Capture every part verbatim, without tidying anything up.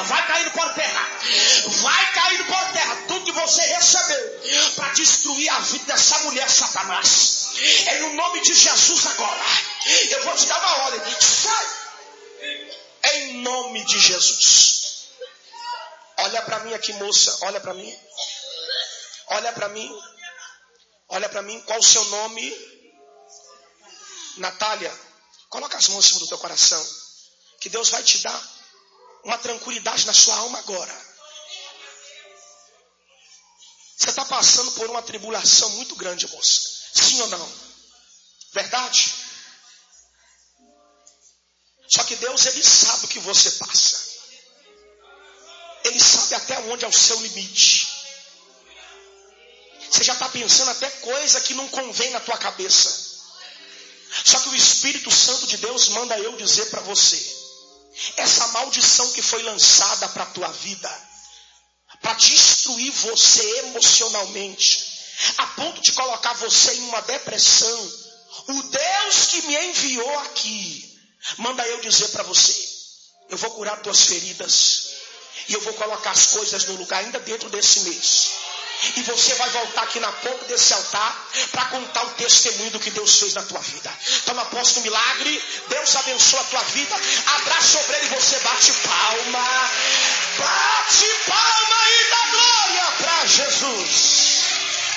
vai caindo por terra. Vai caindo por terra. Tudo que você recebeu para destruir a vida dessa mulher, Satanás. É no nome de Jesus agora. Eu vou te dar uma ordem. Sai. Em nome de Jesus. Olha para mim aqui, moça. Olha para mim. Olha para mim. Olha para mim. Qual o seu nome? Natália. Coloca as mãos em cima do teu coração. Que Deus vai te dar uma tranquilidade na sua alma agora. Você está passando por uma tribulação muito grande, moça. Sim ou não? Verdade? Só que Deus, Ele sabe o que você passa. Ele sabe até onde é o seu limite. Você já está pensando até coisa que não convém na tua cabeça. Só que o Espírito Santo de Deus manda eu dizer para você. Essa maldição que foi lançada para a tua vida, para destruir você emocionalmente, a ponto de colocar você em uma depressão, o Deus que me enviou aqui, manda eu dizer para você, eu vou curar tuas feridas, e eu vou colocar as coisas no lugar ainda dentro desse mês. E você vai voltar aqui na ponta desse altar para contar o testemunho do que Deus fez na tua vida. Então, apóstolo milagre, Deus abençoa a tua vida. Abraça sobre ele e você bate palma. Bate palma e dá glória para Jesus.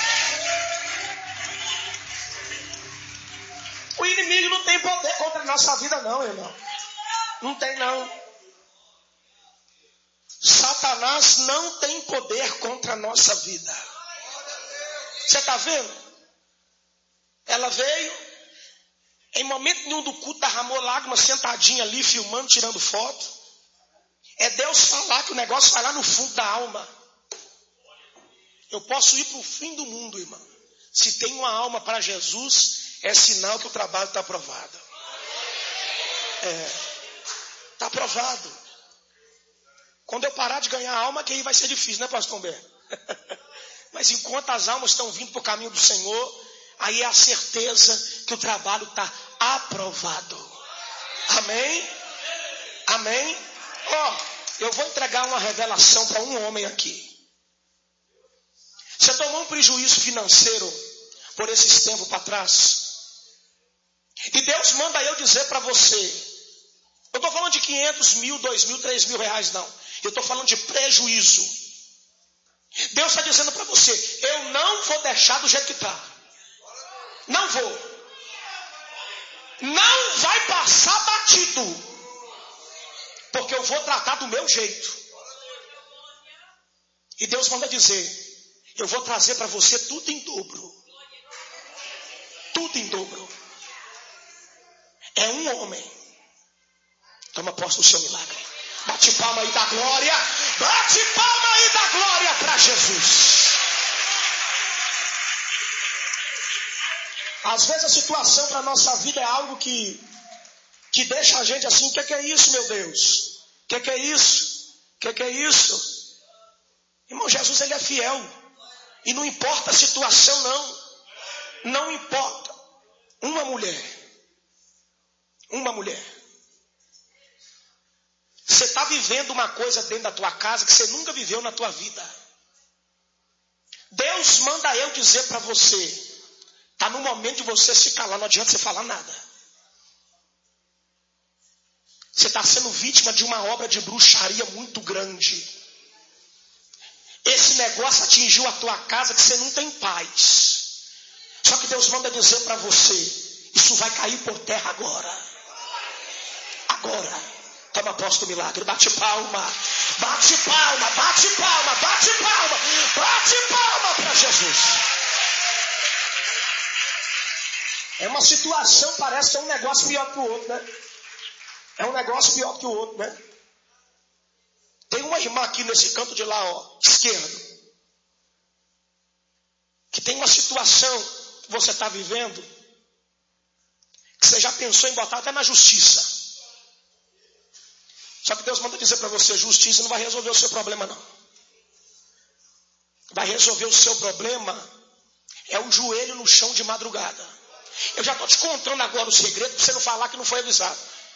O inimigo não tem poder contra a nossa vida não, irmão. Não tem não. Satanás não tem poder contra a nossa vida. Você está vendo? Ela veio, em momento nenhum do culto, derramou lágrimas, sentadinha ali, filmando, tirando foto. É Deus falar que o negócio vai lá no fundo da alma. Eu posso ir para o fim do mundo, irmão. Se tem uma alma para Jesus, é sinal que o trabalho está aprovado. É, está aprovado. Quando eu parar de ganhar alma, que aí vai ser difícil, né, pastor Humberto? Mas enquanto as almas estão vindo para o caminho do Senhor, aí é a certeza que o trabalho está aprovado. Amém? Amém? Ó, oh, eu vou entregar uma revelação para um homem aqui. Você tomou um prejuízo financeiro por esses tempos para trás. E Deus manda eu dizer para você. Eu estou falando de quinhentos mil, dois mil, três mil reais, não. Eu estou falando de prejuízo. Deus está dizendo para você, eu não vou deixar do jeito que está. Não vou. Não vai passar batido. Porque eu vou tratar do meu jeito. E Deus manda dizer, eu vou trazer para você tudo em dobro. Tudo em dobro. É um homem. Toma posse do seu milagre. Bate palma aí da glória. Bate palma aí da glória para Jesus. Às vezes a situação para a nossa vida é algo que, que deixa a gente assim. O que, que é isso, meu Deus? O que, que é isso? O que, que é isso? Irmão, Jesus, ele é fiel. E não importa a situação, não. Não importa. Uma mulher. Uma mulher. Você está vivendo uma coisa dentro da tua casa que você nunca viveu na tua vida. Deus manda eu dizer para você. Está no momento de você se calar. Não adianta você falar nada. Você está sendo vítima de uma obra de bruxaria muito grande. Esse negócio atingiu a tua casa que você não tem paz. Só que Deus manda dizer para você. Isso vai cair por terra agora. Agora. Toma posse do milagre, bate palma, bate palma, bate palma, bate palma, bate palma para Jesus. É uma situação, parece que é um negócio pior que o outro, né? É um negócio pior que o outro, né? Tem uma irmã aqui nesse canto de lá, ó, esquerdo, que tem uma situação que você está vivendo, que você já pensou em botar até na justiça. Só que Deus manda dizer para você, justiça não vai resolver o seu problema, não. Vai resolver o seu problema é o joelho no chão de madrugada. Eu já estou te contando agora o segredo para você não falar que não foi avisado.